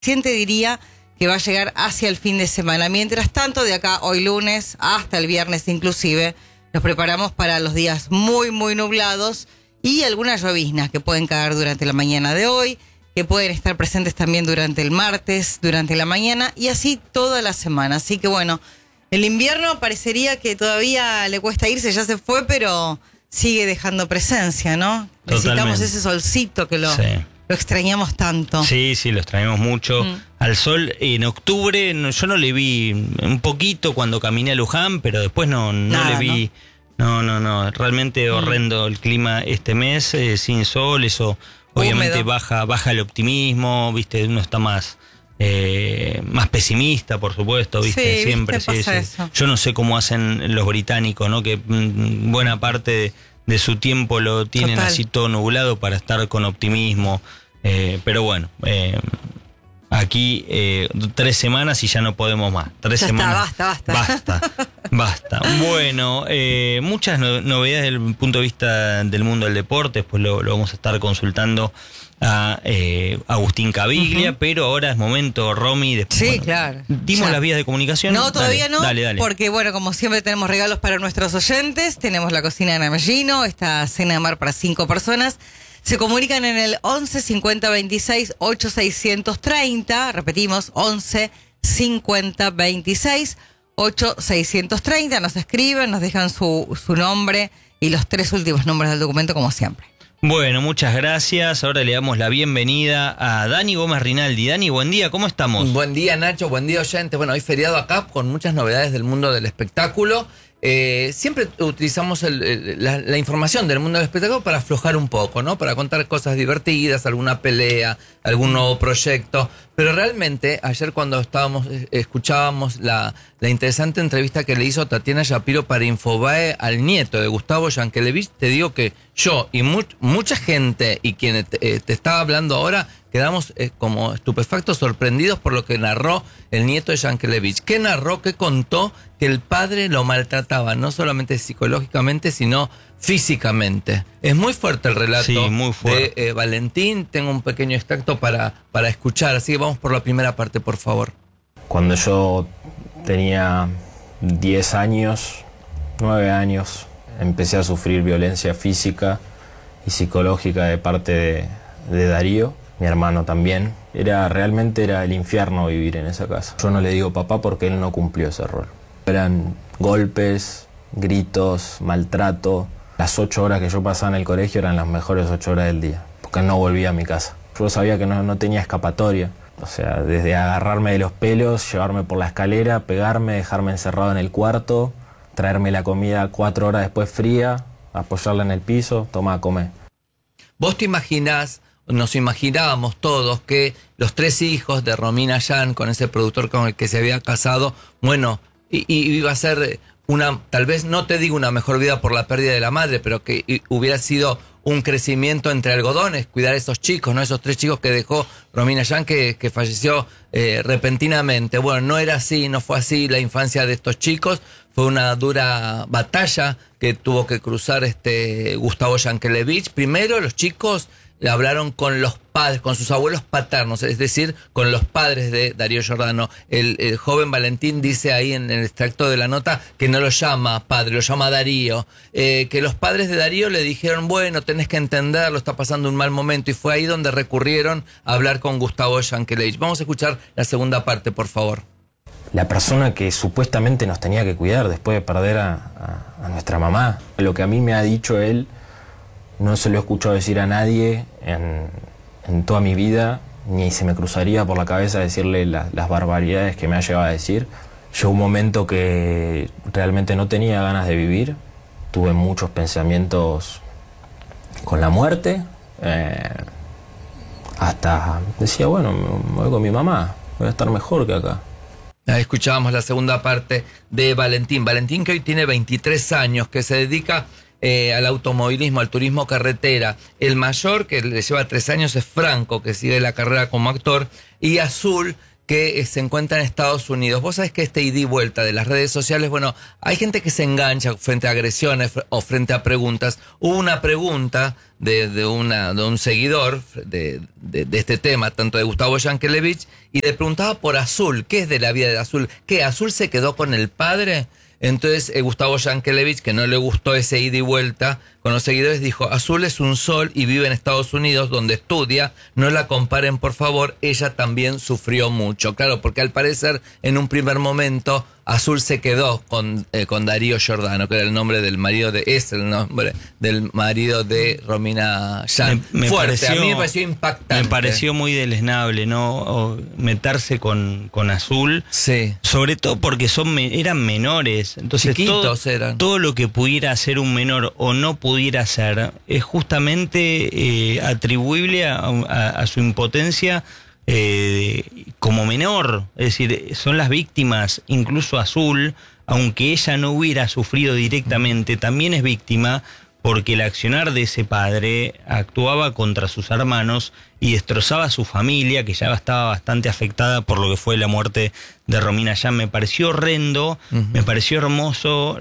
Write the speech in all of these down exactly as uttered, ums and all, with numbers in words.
Siente diría que va a llegar hacia el fin de semana. Mientras tanto, de acá hoy lunes hasta el viernes inclusive, nos preparamos para los días muy, muy nublados y algunas lloviznas que pueden caer durante la mañana de hoy, que pueden estar presentes también durante el martes, durante la mañana y así toda la semana. Así que bueno, el invierno parecería que todavía le cuesta irse, ya se fue, pero sigue dejando presencia, ¿no? Totalmente. Necesitamos ese solcito que lo... Sí. Lo extrañamos tanto. Sí, sí, lo extrañamos mucho. Mm. Al sol en octubre, no, yo no le vi un poquito cuando caminé a Luján, pero después no, no Nada, le vi. ¿no? no, no, no. Realmente mm. horrendo el clima este mes, eh, sin sol, eso obviamente Húmedo. baja baja el optimismo, viste, uno está más eh, más pesimista, por supuesto, viste, sí, siempre. ¿viste? Sí, pasa sí. eso. Yo no sé cómo hacen los británicos, ¿no? Que mm, buena parte de, de su tiempo lo tienen Total. así todo nublado para estar con optimismo. Eh, pero bueno, eh, aquí eh, tres semanas y ya no podemos más. Tres ya semanas. Está, basta, basta. Basta, basta. Bueno, eh, muchas no, novedades desde el punto de vista del mundo del deporte. Después lo, lo vamos a estar consultando a eh, Agustín Caviglia, uh-huh. pero ahora es momento, Romy. Después, sí, bueno, claro. ¿dimos ya. las vías de comunicación? No, todavía dale, no, dale, dale. porque bueno, como siempre tenemos regalos para nuestros oyentes. Tenemos la cocina de Ana Mellino, esta cena de mar para cinco personas. Se comunican en el once cincuenta veintiséis ocho seiscientos treinta, repetimos, once cincuenta veintiséis ocho seiscientos treinta, nos escriben, nos dejan su, su nombre y los tres últimos nombres del documento como siempre. Bueno, muchas gracias. Ahora le damos la bienvenida a Dani Gómez Rinaldi. Dani, buen día, ¿cómo estamos? Buen día, Nacho, buen día, oyentes. Bueno, hoy feriado acá con muchas novedades del mundo del espectáculo. Eh, siempre utilizamos el, el, la, la información del mundo del espectáculo para aflojar un poco, ¿no? Para contar cosas divertidas, alguna pelea, algún nuevo proyecto. Pero realmente, ayer cuando estábamos, escuchábamos la, la interesante entrevista que le hizo Tatiana Shapiro para Infobae al nieto de Gustavo Yankelevich, te digo que yo y mu- mucha gente y quien te, eh, te estaba hablando ahora, quedamos eh, como estupefactos, sorprendidos por lo que narró el nieto de Yankelevich. ¿Qué narró? ¿Qué contó? Que el padre lo maltrataba, no solamente psicológicamente, sino físicamente. Es muy fuerte el relato sí, muy fuerte. de eh, Valentín. Tengo un pequeño extracto para, para escuchar, así que vamos por la primera parte, por favor. Cuando yo tenía diez años, nueve años, empecé a sufrir violencia física y psicológica de parte de, de Darío, mi hermano también. Era, realmente era el infierno vivir en esa casa. Yo no le digo papá porque él no cumplió ese rol. Eran golpes, gritos, maltrato. Las ocho horas que yo pasaba en el colegio eran las mejores ocho horas del día, porque no volvía a mi casa. Yo sabía que no, no tenía escapatoria. O sea, desde agarrarme de los pelos, llevarme por la escalera, pegarme, dejarme encerrado en el cuarto, traerme la comida cuatro horas después fría, apoyarla en el piso, toma a comer. ¿Vos te imaginás, nos imaginábamos todos, que los tres hijos de Romina Yan, con ese productor con el que se había casado, bueno, y, y iba a ser una, tal vez no te digo una mejor vida por la pérdida de la madre, pero que y, hubiera sido un crecimiento entre algodones, cuidar a esos chicos, ¿no? Esos tres chicos que dejó Romina Yan, que, que falleció eh, repentinamente. Bueno, no era así, no fue así la infancia de estos chicos. Fue una dura batalla que tuvo que cruzar este Gustavo Yankelevich. Primero, los chicos hablaron con los padres, con sus abuelos paternos, es decir, con los padres de Darío Giordano. El, el joven Valentín dice ahí en el extracto de la nota que no lo llama padre, lo llama Darío. Eh, que los padres de Darío le dijeron, bueno, tenés que entenderlo, está pasando un mal momento, y fue ahí donde recurrieron a hablar con Gustavo Yankelevich. Vamos a escuchar la segunda parte, por favor. La persona que supuestamente nos tenía que cuidar después de perder a, a, a nuestra mamá. Lo que a mí me ha dicho él, no se lo he escuchado decir a nadie en, en toda mi vida, ni se me cruzaría por la cabeza decirle la, las barbaridades que me ha llegado a decir. Llegó un momento que realmente no tenía ganas de vivir, tuve muchos pensamientos con la muerte, eh, hasta decía, bueno, me voy con mi mamá, voy a estar mejor que acá. Escuchábamos la segunda parte de Valentín. Valentín, que hoy tiene veintitrés años, que se dedica eh, al automovilismo, al turismo carretera. El mayor, que le lleva tres años, es Franco, que sigue la carrera como actor. Y Azul, que se encuentra en Estados Unidos. Vos sabés que este ida y vuelta de las redes sociales, bueno, hay gente que se engancha frente a agresiones o frente a preguntas. Hubo una pregunta de, de, una, de un seguidor de, de, de este tema, tanto de Gustavo Yankelevich, y le preguntaba por Azul. ¿Qué es de la vida de Azul? ¿Qué, Azul se quedó con el padre? Entonces eh, Gustavo Yankelevich, que no le gustó ese ida y vuelta con los seguidores, dijo: Azul es un sol y vive en Estados Unidos, donde estudia, no la comparen por favor, ella también sufrió mucho. Claro, porque al parecer en un primer momento Azul se quedó con, eh, con Darío Giordano, que era el nombre del marido de, es el nombre del marido de Romina Yan. Me, me Fuerte, pareció, a mí me pareció impactante. Me pareció muy deleznable, ¿no? O meterse con, con Azul. Sí. Sobre todo porque son eran menores. Entonces, chiquitos todo, eran. Todo lo que pudiera hacer un menor o no pudiera hacer es justamente eh, atribuible a, a, a su impotencia eh, como menor. Es decir, son las víctimas, incluso Azul, aunque ella no hubiera sufrido directamente, también es víctima porque el accionar de ese padre actuaba contra sus hermanos y destrozaba a su familia, que ya estaba bastante afectada por lo que fue la muerte de Romina Yan. Me pareció horrendo, uh-huh. me pareció hermoso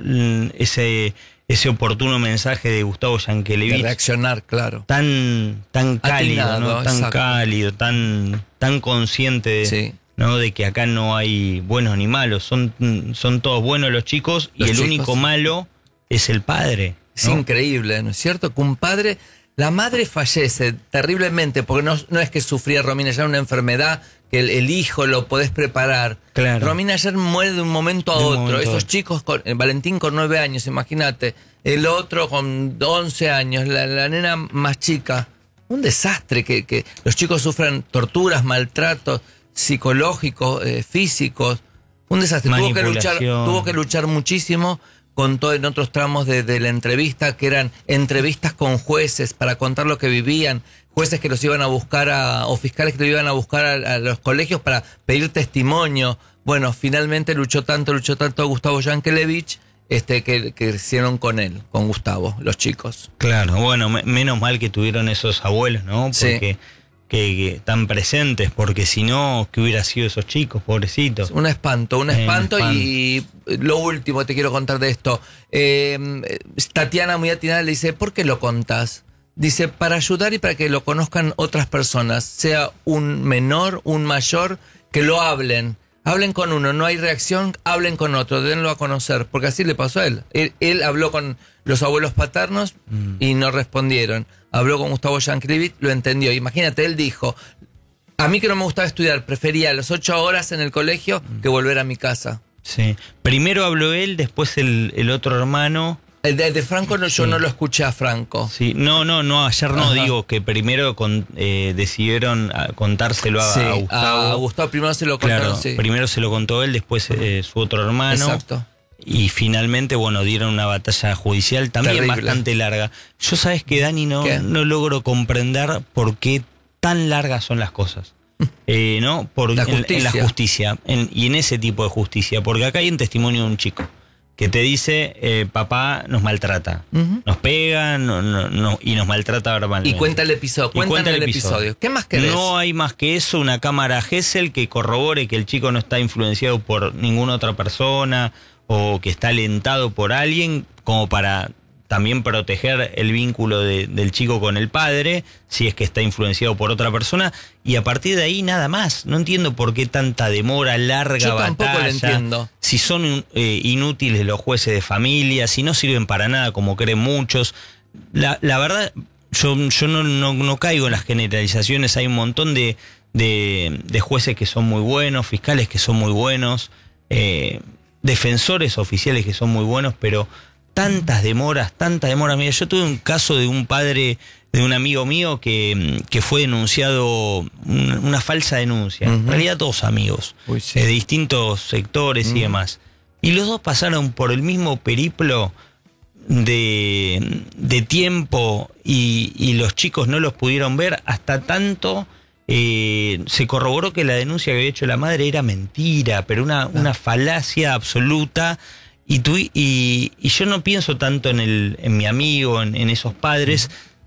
ese, ese oportuno mensaje de Gustavo Yankelevich. De reaccionar, claro. Tan, tan cálido, Atinado, ¿no? Tan exacto. cálido, tan, tan consciente de, sí. ¿no? de que acá no hay buenos ni malos. Son, son todos buenos los chicos los y el chicos. único malo es el padre. Es ¿no? increíble, ¿no es cierto? Que un padre, la madre fallece terriblemente, porque no, no es que sufría Romina Yan una enfermedad, que el, el hijo lo podés preparar. Claro. Romina Yan muere de un momento a De un otro. momento Esos a otro. chicos, con, Valentín con nueve años, imagínate. El otro con once años, la, la nena más chica. Un desastre que, que los chicos sufran torturas, maltratos psicológicos, eh, físicos. Un desastre. Tuvo que luchar, tuvo que luchar muchísimo. Contó en otros tramos de, de la entrevista que eran entrevistas con jueces para contar lo que vivían, jueces que los iban a buscar a, o fiscales que los iban a buscar a, a los colegios para pedir testimonio. Bueno, finalmente luchó tanto, luchó tanto Gustavo Yankelevich, este, que, que hicieron con él, con Gustavo, los chicos. Claro, bueno, me, menos mal que tuvieron esos abuelos, ¿no? Porque sí. que, que están presentes, porque si no, ¿qué hubiera sido esos chicos, pobrecitos? Un espanto, un espanto, eh, un espanto. Y, y lo último te quiero contar de esto. Eh, Tatiana muy atinada le dice: ¿por qué lo contás? Dice: para ayudar y para que lo conozcan otras personas, sea un menor, un mayor, que lo hablen. Hablen con uno, no hay reacción, hablen con otro, denlo a conocer, porque así le pasó a él. Él, él habló con los abuelos paternos mm. y no respondieron. Habló con Gustavo Yankelevich, lo entendió. Imagínate, él dijo: a mí que no me gustaba estudiar, prefería las ocho horas en el colegio que volver a mi casa. Sí. Primero habló él, después el, el otro hermano. El de, de Franco no, sí. yo no lo escuché a Franco. Sí, no, no, no, ayer no. Ajá. Digo que primero con, eh, decidieron contárselo a, sí, a Gustavo. A Gustavo primero se lo contaron, claro, sí. Primero se lo contó él, después eh, su otro hermano. Exacto. Y finalmente, bueno, dieron una batalla judicial también terrible, bastante larga. Yo, sabes que, Dani, no, no logro comprender por qué tan largas son las cosas. Eh, ¿no? Por, la en, en la justicia. En, y en ese tipo de justicia. Porque acá hay un testimonio de un chico que te dice: eh, papá nos maltrata, uh-huh. nos pega no, no, no, y nos maltrata verbalmente. Y cuenta el episodio. Cuenta el episodio. episodio. ¿Qué más querés? No hay más que eso, una cámara Gesell que corrobore que el chico no está influenciado por ninguna otra persona o que está alentado por alguien, como para también proteger el vínculo de, del chico con el padre, si es que está influenciado por otra persona, y a partir de ahí nada más. No entiendo por qué tanta demora, larga Yo batalla. tampoco lo entiendo. Si son eh, inútiles los jueces de familia, si no sirven para nada, como creen muchos. La, la verdad, yo, yo no, no, no caigo en las generalizaciones. Hay un montón de, de, de jueces que son muy buenos, fiscales que son muy buenos, eh, defensores oficiales que son muy buenos, pero tantas demoras, tantas demoras. Mira, yo tuve un caso de un padre, de un amigo mío que, que fue denunciado, una, una falsa denuncia. Uh-huh. En realidad dos amigos, Uy, sí. eh, de distintos sectores uh-huh. y demás. Y los dos pasaron por el mismo periplo de, de tiempo y, y los chicos no los pudieron ver hasta tanto... Eh, se corroboró que la denuncia que había hecho la madre era mentira, pero una, ah. una falacia absoluta. Y, tu, y, y yo no pienso tanto en, el, en mi amigo, en, en esos padres,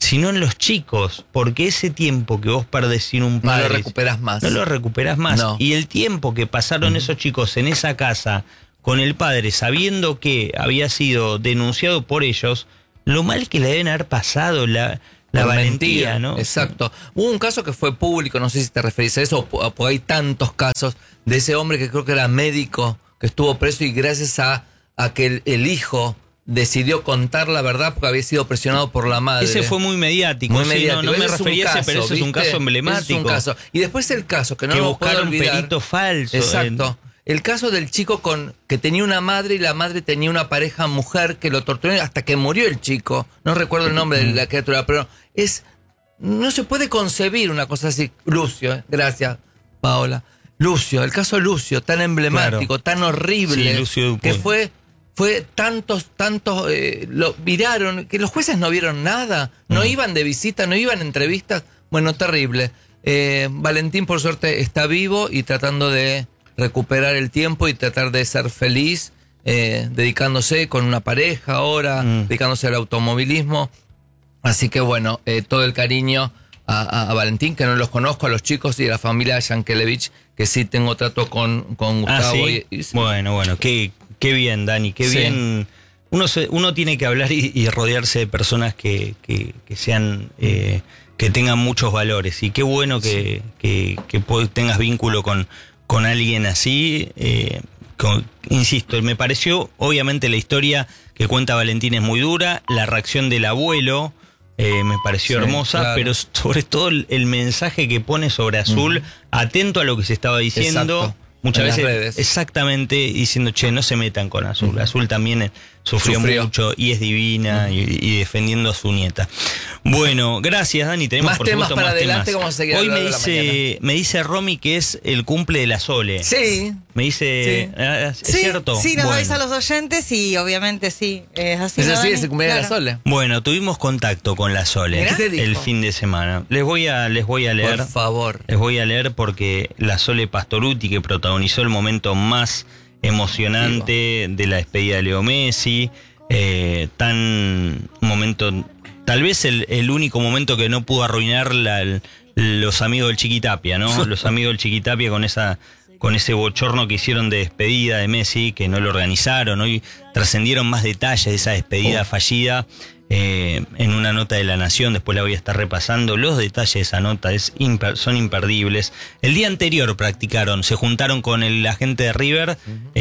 sino en los chicos, porque ese tiempo que vos perdés sin un padre... No lo recuperás más. No lo recuperás más. No. Y el tiempo que pasaron uh-huh. esos chicos en esa casa con el padre, sabiendo que había sido denunciado por ellos, lo mal que le deben haber pasado, la, la valentía, mentira, ¿no? Exacto. Hubo un caso que fue público, no sé si te referís a eso, porque hay tantos casos de ese hombre que creo que era médico, que estuvo preso y gracias a, a que el, el hijo... decidió contar la verdad porque había sido presionado por la madre. Ese fue muy mediático. Muy sí, mediático. No, no me ese refería caso, a ese, pero ese es un caso emblemático. Es un caso. Y después el caso, que no que lo puedo buscaron olvidar. perito falso. Exacto. En... El caso del chico con que tenía una madre y la madre tenía una pareja mujer que lo torturó hasta que murió el chico. No recuerdo el nombre de la criatura, pero es... No se puede concebir una cosa así. Lucio, ¿eh? Gracias, Paola. Lucio, el caso Lucio, tan emblemático, claro. tan horrible, sí, Lucio que fue... Fue tantos, tantos, eh, lo miraron, que los jueces no vieron nada, no mm. iban de visita, no iban a entrevistas. Bueno, terrible. Eh, Valentín, por suerte, está vivo y tratando de recuperar el tiempo y tratar de ser feliz, eh, dedicándose con una pareja ahora, mm. dedicándose al automovilismo. Así que bueno, eh, todo el cariño a, a, a Valentín, que no los conozco, a los chicos y a la familia Yankelevich, que sí tengo trato con, con Gustavo. Ah, ¿sí? y, y, sí. Bueno, bueno, qué... Qué bien, Dani, qué sí. bien. Uno se, uno tiene que hablar y, y rodearse de personas que, que, que sean, eh, que tengan muchos valores. Y qué bueno que, sí. que, que, que tengas vínculo con, con alguien así. Eh, con, insisto, me pareció, obviamente la historia que cuenta Valentín es muy dura, la reacción del abuelo eh, me pareció sí, hermosa, claro. pero sobre todo el, el mensaje que pone sobre Azul, mm. atento a lo que se estaba diciendo. Exacto. Muchas veces, redes. exactamente, diciendo, che, no se metan con Azul. Uh-huh. Azul también sufrió, sufrió mucho y es divina uh-huh. y, y defendiendo a su nieta. Bueno, gracias, Dani. Tenemos más por temas supuesto para más adelante, temas. Vamos a seguir Hoy me dice, me dice Romy que es el cumple de la Sole. Sí. Me dice, sí. ¿es sí, cierto? Sí, nos bueno. avisa a los oyentes y obviamente sí, es así. Es ¿no, así, Dani? es el cumpleaños claro. de la Sole. Bueno, tuvimos contacto con la Sole el fin de semana. Les voy a, les voy a leer. Por favor. Les voy a leer porque la Sole Pastorutti, que protagonizó el momento más emocionante de la despedida de Leo Messi, eh, tan un momento, tal vez el, el único momento que no pudo arruinar la, el, los amigos del Chiquitapia, ¿no? Los amigos del Chiquitapia con esa con ese bochorno que hicieron de despedida de Messi, que no lo organizaron, hoy trascendieron más detalles de esa despedida oh. fallida eh, en una nota de La Nación, después la voy a estar repasando, los detalles de esa nota es imper, son imperdibles. El día anterior practicaron, se juntaron con el agente de River,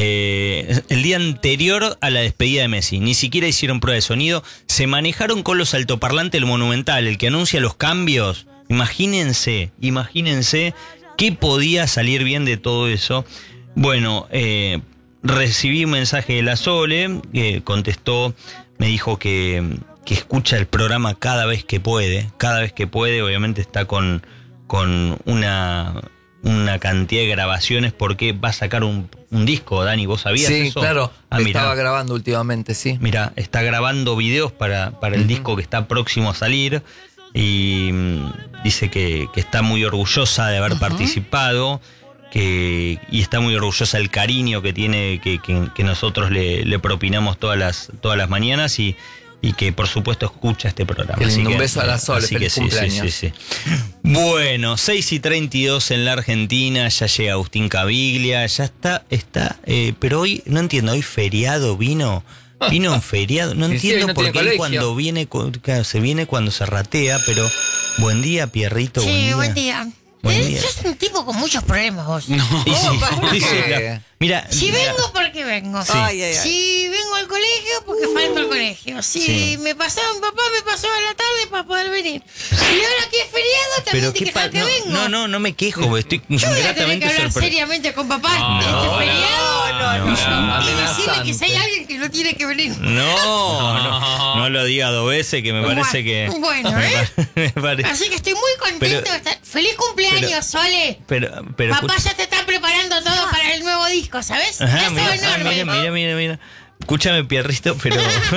eh, el día anterior a la despedida de Messi, ni siquiera hicieron prueba de sonido, se manejaron con los altoparlantes del Monumental, el que anuncia los cambios, imagínense, imagínense, ¿qué podía salir bien de todo eso? Bueno, eh, recibí un mensaje de la Sole, que contestó, me dijo que, que escucha el programa cada vez que puede, cada vez que puede, obviamente está con, con una, una cantidad de grabaciones porque va a sacar un, un disco, Dani, ¿vos sabías sí, eso? Sí, claro, ah, estaba mirá, grabando últimamente, sí. Mira, está grabando videos para, para el uh-huh. disco que está próximo a salir. Y dice que, que está muy orgullosa de haber uh-huh. participado, que y está muy orgullosa del cariño que tiene, que, que, que nosotros le, le propinamos todas las, todas las mañanas y, y que por supuesto escucha este programa. Qué lindo, así un que, beso a la Sole, así feliz que cumpleaños. Sí, sí, sí, sí. Bueno, seis y treinta y dos en la Argentina, ya llega Agustín Caviglia, ya está, está, eh, pero hoy, no entiendo, hoy feriado vino... Vino un feriado, no entiendo sí, no por qué él cuando viene, claro, se viene cuendo se ratea, pero buen día, Pierrito, sí, buen día. buen día. Buen eh, día. Sos un tipo con muchos problemas vos. No. Y sí, oh, y sí, la, mira, si mira. vengo, ¿por qué vengo? Sí. Ay, ay, ay. Si vengo al colegio, porque falto al colegio. Si sí. me pasaron, papá me pasó a la tarde para poder venir. Y ahora que es feriado, también te quejas que no, vengo. No, no, no me quejo, estoy Yo voy a tener gratamente que hablar sorpre- seriamente con papá no, de este no, feriado. No, no, no. no. Y decirle que si hay alguien que no tiene que venir. No, no, no lo diga dos veces, que me parece que... Bueno, ¿eh? me parece. Así que estoy muy contento Pero, de estar. ¡Feliz cumpleaños, pero, Sole! Pero, pero, papá ya te está preparando todo para el nuevo disco, ¿sabes? Ajá, Eso mira, es enorme. mira, mira, mira, mira. Escúchame, Pierrito, pero...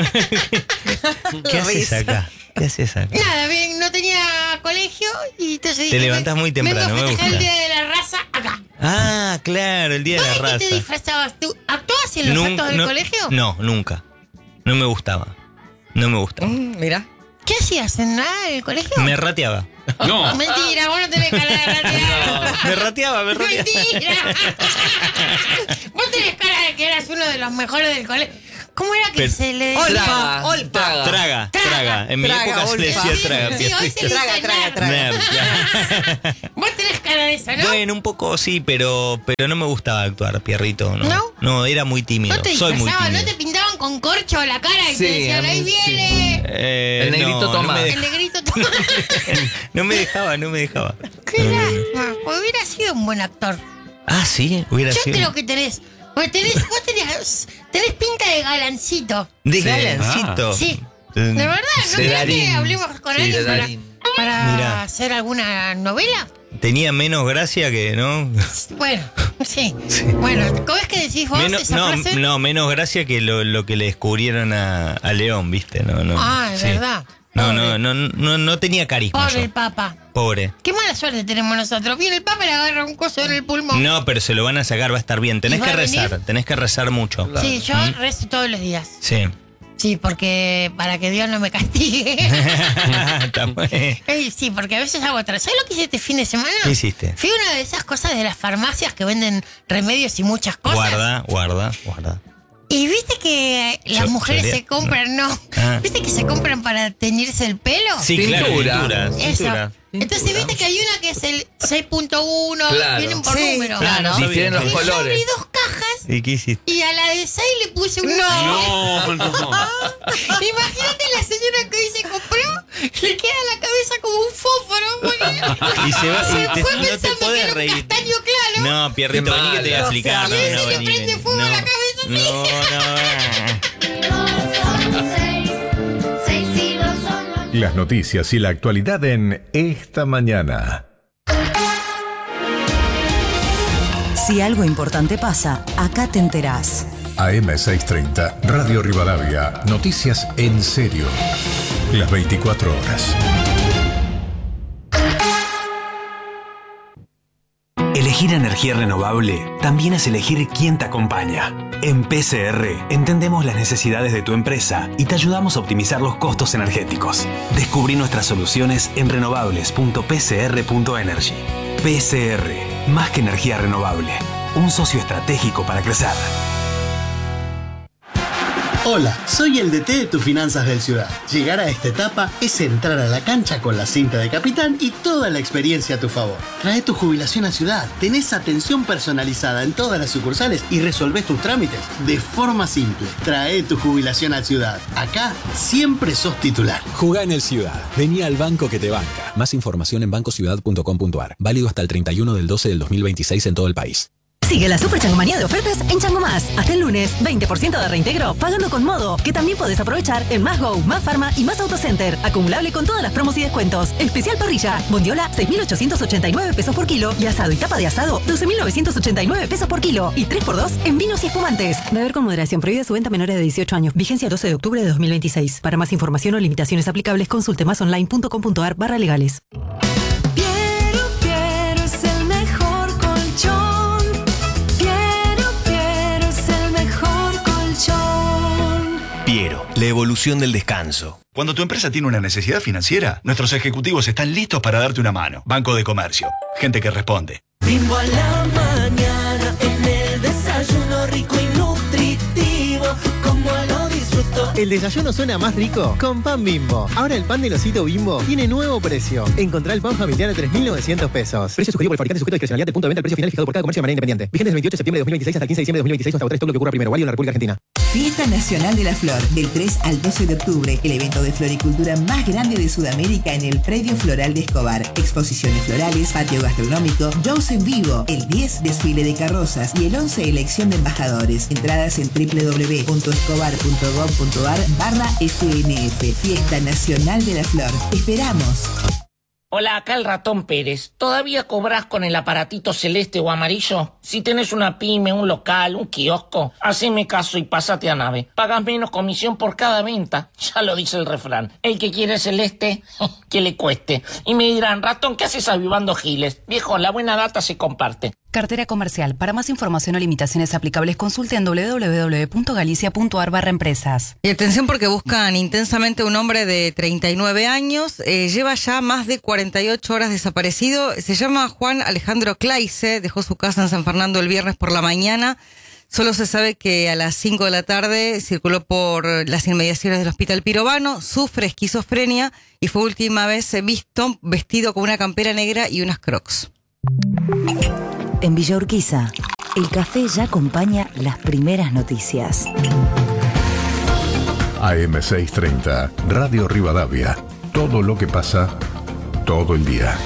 ¿Qué haces acá? ¿Qué haces acá? Nada, bien, no tenía colegio y entonces... Te levantás muy temprano, vengo a me festejar gusta. el Día de la Raza acá. Ah, claro, el Día de la ¿Vos de Raza. qué te disfrazabas tú? ¿Actuabas en los Nun- actos del no, colegio? No, nunca. No me gustaba. No me gustaba. Mm, mira. ¿Qué hacías en nada en el colegio? Me rateaba. No. Mentira, vos no tenés cara de ratear. Me rateaba, me rateaba. Mentira. Vos tenés cara de que eras uno de los mejores del colegio. ¿Cómo era que Pero- se le Olpa, Traga, olpa. traga. Traga, traga. En mi Traga, época se le olpa. decía Sí, traga. sí, hoy se le Traga, dice traga, nerd. traga. Nerd, claro. Vos tenés cara de eso, ¿no? Bueno, un poco sí, pero, pero no me gustaba actuar, Pierrito. No, ¿No? no era muy tímido. ¿No te Soy muy disfrazaban? tímido. ¿No te pintaban con corcho la cara y Sí, te decían, a mí ahí sí. viene Eh, El negrito no, no Tomás. me el dej- negrito? Tomás? No me dejaba, no me dejaba. Qué lástima, porque hubiera sido un buen actor. Ah, sí, hubiera Yo sido. creo que tenés, porque tenés, vos tenés, tenés pinta de galancito. De Sí. galancito. Sí. Eh, De verdad, ¿no De querés que Darín. hablemos con Sí, alguien de para, Darín. para Mirá. hacer alguna novela? Tenía menos gracia que, ¿no? Bueno, sí. Bueno, ¿cómo es que decís vos Menos, esa no, frase? no, menos gracia que lo, lo que le descubrieron a, a León, ¿viste? No, no. Ah, es Sí. verdad. No, Pobre. no, no, no, no tenía carisma. Pobre yo. el Papa. Pobre. Qué mala suerte tenemos nosotros. Viene el Papa y le agarra un coso en el pulmón. No, pero se lo van a sacar, va a estar bien. Tenés ¿Y va que a rezar, venir? tenés que rezar mucho. Sí, yo rezo todos los días. Sí. Sí, porque para que Dios no me castigue. Está bien. Ey, sí, porque a veces hago otra. ¿Sabes lo que hice este fin de semana? ¿Qué hiciste? Fui a una de esas cosas de las farmacias que venden remedios y muchas cosas. Guarda, guarda, guarda. Y viste que las Yo- mujeres solía- se compran, no. Ah. ¿Viste que se compran para teñirse el pelo? Sí, Pintura. claro, pintura, Eso. pintura. Entonces viste que hay una que es el seis punto uno, Claro. vienen por Sí, número. claro. Difieren los Y yo abrí colores. dos cajas ¿Y qué hiciste? y a la de seis le puse un No, no. Imagínate la señora que hoy se compró, le queda la cabeza como un fósforo. Porque Y se va, y te- fue no te pensando que podés era un reír. castaño claro. No, Pierrito, Qué vení que te voy a malo. explicar. Y No, ese no, le vení, prende vení. fuego a No, la cabeza, no, no. Las noticias y la actualidad en Esta Mañana. Si algo importante pasa, acá te enterás. A M seiscientos treinta, Radio Rivadavia, noticias en serio. Las veinticuatro horas. Elegir energía renovable también es elegir quién te acompaña. En P C R entendemos las necesidades de tu empresa y te ayudamos a optimizar los costos energéticos. Descubrí nuestras soluciones en renovables punto p c r punto energy. P C R, más que energía renovable, un socio estratégico para crecer. Hola, soy el D T de tus finanzas del Ciudad. Llegar a esta etapa es entrar a la cancha con la cinta de capitán y toda la experiencia a tu favor. Trae tu jubilación a Ciudad, tenés atención personalizada en todas las sucursales y resolvés tus trámites de forma simple. Trae tu jubilación a Ciudad. Acá siempre sos titular. Jugá en el Ciudad. Vení al banco que te banca. Más información en banco ciudad punto com punto a r. Válido hasta el treinta y uno del doce del dos mil veintiséis en todo el país. Sigue la super changomanía de ofertas en Chango Más. Hasta el lunes, veinte por ciento de reintegro pagando con Modo, que también podés aprovechar en Más Go, Más Pharma y Más Autocenter. Acumulable con todas las promos y descuentos. Especial parrilla, bondiola, seis mil ochocientos ochenta y nueve pesos por kilo y asado y tapa de asado, doce mil novecientos ochenta y nueve pesos por kilo y tres por dos en vinos y espumantes. Beber con moderación. Prohibida su venta a menores de dieciocho años. Vigencia doce de octubre de dos mil veintiséis. Para más información o limitaciones aplicables, consulte másonline punto com punto a r barra legales. Piero, Piero es el mejor colchón. Piero, Piero es el mejor colchón. Piero, la evolución del descanso. Cuando tu empresa tiene una necesidad financiera, nuestros ejecutivos están listos para darte una mano. Banco de Comercio. Gente que responde. Bimbo a la mañana, en el desayuno rico y nutritivo, como lo disfruto. El desayuno suena más rico con pan Bimbo. Ahora el pan del osito Bimbo tiene nuevo precio. Encontrá el pan familiar a tres mil novecientos pesos. Precio sugerido por el fabricante sujeto a discrecionalidad del punto de venta. El precio final fijado por cada comercio de manera independiente. Vigente del veintiocho de septiembre de dos mil veintiséis hasta el quince de diciembre de dos mil veintiséis hasta agotar todo lo que ocurra primero. Válido en la República Argentina. Fiesta Nacional de la Flor, del tres al doce de octubre, el evento de floricultura más grande de Sudamérica en el Predio Floral de Escobar. Exposiciones florales, patio gastronómico, shows en vivo, el diez desfile de carrozas y el once elección de embajadores. Entradas en w w w punto escobar punto gov punto a r barra f n f. Fiesta Nacional de la Flor. Te esperamos. Hola, acá el Ratón Pérez. ¿Todavía cobras con el aparatito celeste o amarillo? Si tenés una pyme, un local, un kiosco, haceme caso y pásate a Nave. Pagas menos comisión por cada venta. Ya lo dice el refrán. El que quiere celeste, que le cueste. Y me dirán, Ratón, ¿qué haces avivando giles? Viejo, la buena data se comparte. Cartera comercial. Para más información o limitaciones aplicables, consulte en doble u doble u doble u punto galicia punto a r barra empresas. Y atención porque buscan intensamente un hombre de treinta y nueve años. Eh, lleva ya más de cuarenta y ocho horas desaparecido. Se llama Juan Alejandro Claise. Dejó su casa en San Fernando el viernes por la mañana. Solo se sabe que a las cinco de la tarde circuló por las inmediaciones del Hospital Pirovano, sufre esquizofrenia y fue última vez visto vestido con una campera negra y unas crocs. En Villa Urquiza, el café ya acompaña las primeras noticias. A M seiscientos treinta, Radio Rivadavia. Todo lo que pasa, todo el día.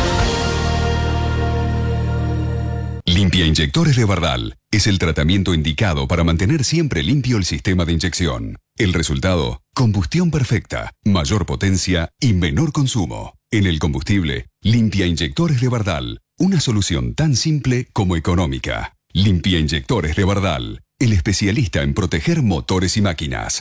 Limpia Inyectores de Bardal es el tratamiento indicado para mantener siempre limpio el sistema de inyección. El resultado, combustión perfecta, mayor potencia y menor consumo. En el combustible, Limpia Inyectores de Bardal, una solución tan simple como económica. Limpia Inyectores de Bardal, el especialista en proteger motores y máquinas.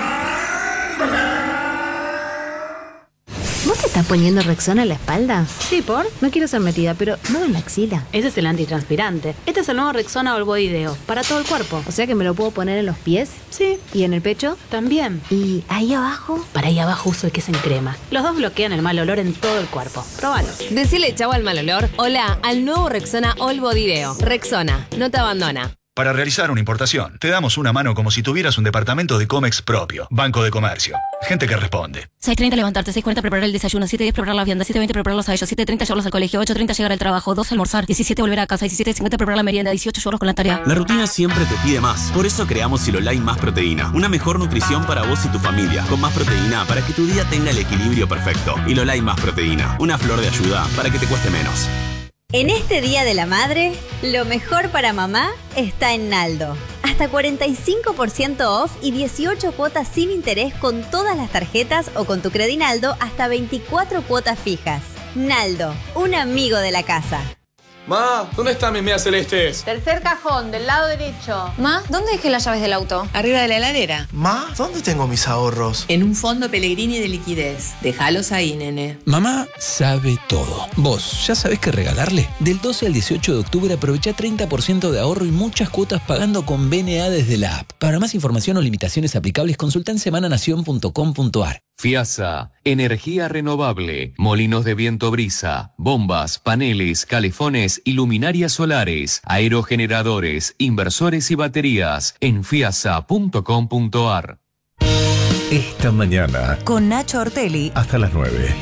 ¿Vos te estás poniendo Rexona en la espalda? Sí, ¿por? No quiero ser metida, pero no en la axila. Ese es el antitranspirante. Este es el nuevo Rexona All Body Deo, para todo el cuerpo. O sea que me lo puedo poner en los pies. Sí. ¿Y en el pecho? También. ¿Y ahí abajo? Para ahí abajo uso el que es en crema. Los dos bloquean el mal olor en todo el cuerpo. Próbalo. Decile chau al mal olor. Hola al nuevo Rexona All Body Deo. Rexona, no te abandona. Para realizar una importación, te damos una mano como si tuvieras un departamento de Comex propio. Banco de Comercio. Gente que responde. seis treinta levantarte, seis cuarenta preparar el desayuno, siete diez preparar la vianda, siete veinte prepararlos a ellos, siete treinta llevarlos al colegio, ocho treinta llegar al trabajo, doce almorzar, diecisiete volver a casa, diecisiete cincuenta preparar la merienda, dieciocho llevarlos con la tarea. La rutina siempre te pide más. Por eso creamos Silolai Más Proteína. Una mejor nutrición para vos y tu familia. Con más proteína para que tu día tenga el equilibrio perfecto. Silolai Más Proteína. Una flor de ayuda para que te cueste menos. En este Día de la Madre, lo mejor para mamá está en Naldo. Hasta cuarenta y cinco por ciento off y dieciocho cuotas sin interés con todas las tarjetas o con tu Credinaldo hasta veinticuatro cuotas fijas. Naldo, un amigo de la casa. Ma, ¿dónde están mis medias celestes? Tercer cajón, del lado derecho. Ma, ¿dónde dejé las llaves del auto? Arriba de la heladera. Ma, ¿dónde tengo mis ahorros? En un fondo Pellegrini de liquidez. Déjalos ahí, nene. Mamá sabe todo. ¿Vos ya sabés qué regalarle? Del doce al dieciocho de octubre aprovecha treinta por ciento de ahorro y muchas cuotas pagando con B N A desde la app. Para más información o limitaciones aplicables, consulta en semananación punto com punto a r. FIASA, energía renovable, molinos de viento brisa, bombas, paneles, calefones y luminarias solares, aerogeneradores, inversores y baterías en fiasa punto com punto a r. Esta mañana, Con Nacho Ortelli. hasta las nueve.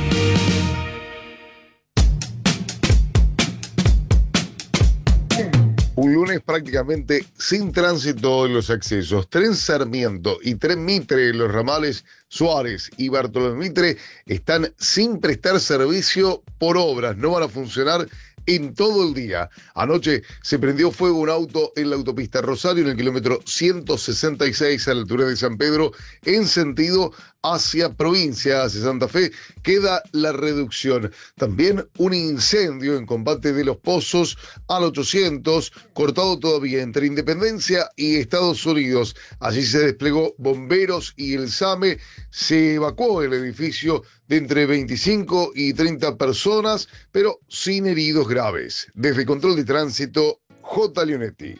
Un lunes prácticamente sin tránsito en los accesos. Tren Sarmiento y Tren Mitre en los ramales Suárez y Bartolomé Mitre están sin prestar servicio por obras. No van a funcionar en todo el día. Anoche se prendió fuego un auto en la autopista Rosario en el kilómetro ciento sesenta y seis a la altura de San Pedro en sentido hacia provincia, hacia Santa Fe. Queda la reducción. También un incendio en Combate de los Pozos al ochocientos, cortado todavía entre Independencia y Estados Unidos. Allí se desplegó bomberos y el SAME. Se evacuó el edificio de entre veinticinco y treinta personas, pero sin heridos graves. Desde Control de Tránsito, J. Leonetti.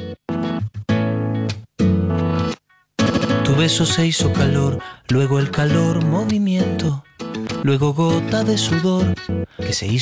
Tu beso se hizo calor, luego el calor movimiento, luego gota de sudor que se hizo